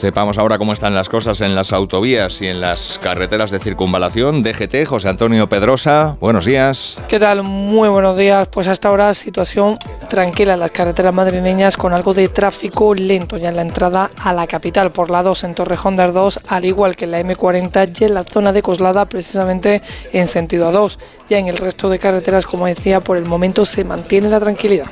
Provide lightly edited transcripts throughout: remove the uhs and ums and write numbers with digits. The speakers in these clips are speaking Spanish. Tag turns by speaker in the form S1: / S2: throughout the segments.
S1: Sepamos ahora cómo están las cosas en las autovías y en las carreteras de circunvalación. DGT, José Antonio Pedrosa, buenos días.
S2: ¿Qué tal? Muy buenos días. Pues hasta ahora situación tranquila en las carreteras madrileñas, con algo de tráfico lento ya en la entrada a la capital por la 2 en Torrejón de Ardoz, al igual que en la M40 y en la zona de Coslada, precisamente en sentido A2. Ya en el resto de carreteras, como decía, por el momento se mantiene la tranquilidad.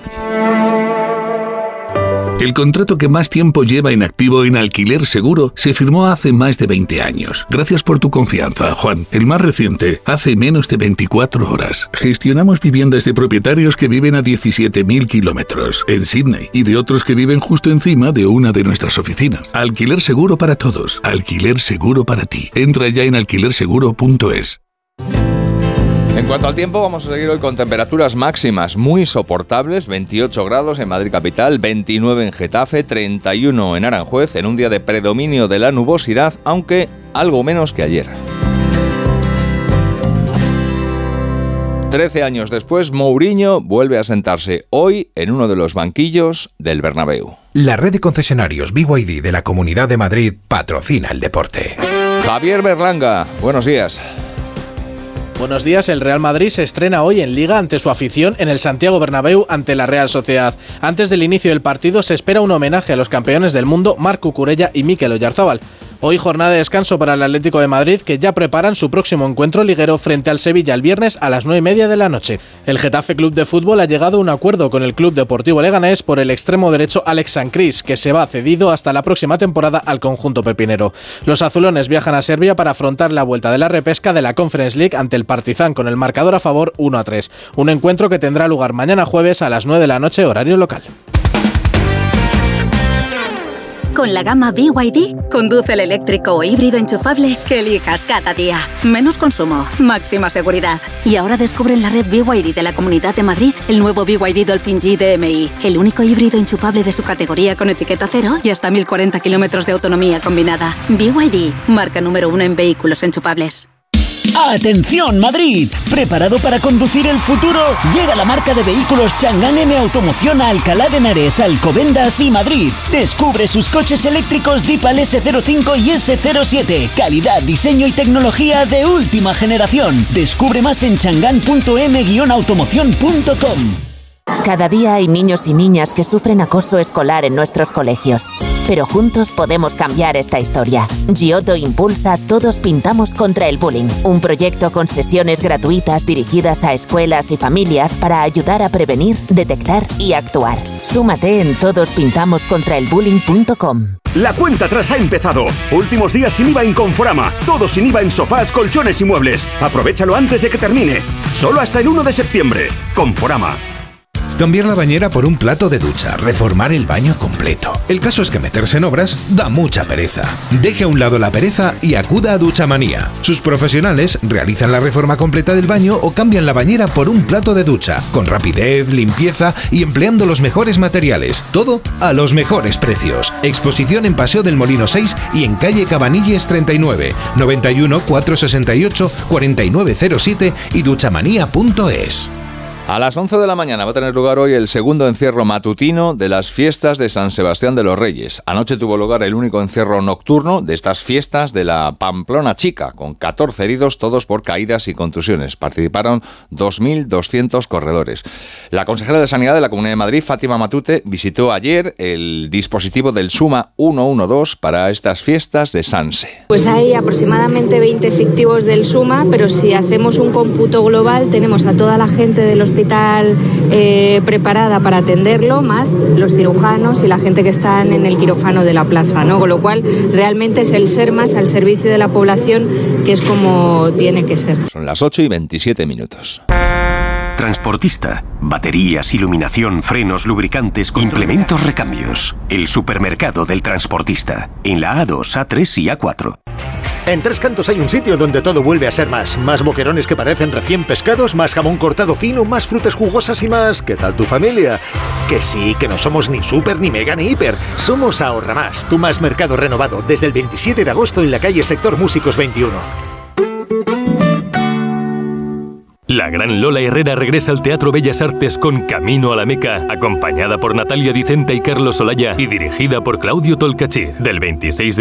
S3: El contrato que más tiempo lleva en activo en Alquiler Seguro se firmó hace más de 20 años. Gracias por tu confianza, Juan. El más reciente, hace menos de 24 horas. Gestionamos viviendas de propietarios que viven a 17.000 kilómetros en Sydney y de otros que viven justo encima de una de nuestras oficinas. Alquiler Seguro para todos. Alquiler Seguro para ti. Entra ya en alquilerseguro.es.
S1: En cuanto al tiempo, vamos a seguir hoy con temperaturas máximas muy soportables, 28 grados en Madrid capital, 29 en Getafe, 31 en Aranjuez, en un día de predominio de la nubosidad, aunque algo menos que ayer. 13 años después, Mourinho vuelve a sentarse hoy en uno de los banquillos del Bernabéu.
S4: La red de concesionarios BYD de la Comunidad de Madrid patrocina el deporte.
S1: Javier Berlanga, buenos días.
S5: Buenos días, el Real Madrid se estrena hoy en Liga ante su afición en el Santiago Bernabéu ante la Real Sociedad. Antes del inicio del partido se espera un homenaje a los campeones del mundo Marc Cucurella y Mikel Oyarzábal. Hoy jornada de descanso para el Atlético de Madrid, que ya preparan su próximo encuentro liguero frente al Sevilla el viernes a las 9:30 de la noche. El Getafe Club de Fútbol ha llegado a un acuerdo con el Club Deportivo Leganés por el extremo derecho Alex Sancris, que se va cedido hasta la próxima temporada al conjunto pepinero. Los azulones viajan a Serbia para afrontar la vuelta de la repesca de la Conference League ante el Partizan, con el marcador a favor 1-3. Un encuentro que tendrá lugar mañana jueves a las 9 de la noche, horario local.
S6: Con la gama BYD, conduce el eléctrico o híbrido enchufable que elijas cada día. Menos consumo, máxima seguridad. Y ahora descubre en la red BYD de la Comunidad de Madrid el nuevo BYD Dolphin G DMI, el único híbrido enchufable de su categoría con etiqueta cero y hasta 1040 kilómetros de autonomía combinada. BYD, marca número 1 en vehículos enchufables.
S7: ¡Atención, Madrid! ¿Preparado para conducir el futuro? Llega la marca de vehículos Chang'an M Automoción a Alcalá de Henares, Alcobendas y Madrid. Descubre sus coches eléctricos Deepal S05 y S07. Calidad, diseño y tecnología de última generación. Descubre más en chang'an.m-automoción.com.
S8: Cada día hay niños y niñas que sufren acoso escolar en nuestros colegios. Pero juntos podemos cambiar esta historia. Giotto impulsa Todos Pintamos contra el Bullying, un proyecto con sesiones gratuitas dirigidas a escuelas y familias para ayudar a prevenir, detectar y actuar. Súmate en todospintamoscontraelbullying.com.
S9: La cuenta atrás ha empezado. Últimos días sin IVA en Conforama. Todo sin IVA en sofás, colchones y muebles. Aprovéchalo antes de que termine. Solo hasta el 1 de septiembre. Conforama.
S4: Cambiar la bañera por un plato de ducha, reformar el baño completo. El caso es que meterse en obras da mucha pereza. Deje a un lado la pereza y acuda a Duchamanía. Sus profesionales realizan la reforma completa del baño o cambian la bañera por un plato de ducha, con rapidez, limpieza y empleando los mejores materiales. Todo a los mejores precios. Exposición en Paseo del Molino 6 y en calle Cabanilles 39, 91 468 4907 y duchamanía.es.
S1: A las 11 de la mañana va a tener lugar hoy el segundo encierro matutino de las fiestas de San Sebastián de los Reyes. Anoche tuvo lugar el único encierro nocturno de estas fiestas de la Pamplona Chica, con 14 heridos, todos por caídas y contusiones. Participaron 2.200 corredores. La consejera de Sanidad de la Comunidad de Madrid, Fátima Matute, visitó ayer el dispositivo del Suma 112 para estas fiestas de Sanse.
S10: Pues hay aproximadamente 20 efectivos del Suma, pero si hacemos un cómputo global, tenemos a toda la gente del hospital preparada para atenderlo, más los cirujanos y la gente que están en el quirófano de la plaza, ¿no? Con lo cual realmente es el ser más al servicio de la población, que es como tiene que ser.
S1: Son las 8:27.
S11: Transportista. Baterías, iluminación, frenos, lubricantes, implementos, recambios. El supermercado del transportista. En la A2, A3 y A4.
S12: En Tres Cantos hay un sitio donde todo vuelve a ser más. Más boquerones que parecen recién pescados, más jamón cortado fino, más frutas jugosas y más... ¿Qué tal tu familia? Que sí, que no somos ni super, ni mega, ni hiper. Somos Ahorra Más, tu más mercado renovado, desde el 27 de agosto en la calle Sector Músicos 21.
S13: La gran Lola Herrera regresa al Teatro Bellas Artes con Camino a la Meca, acompañada por Natalia Dicenta y Carlos Olaya y dirigida por Claudio Tolcachir, del 26 de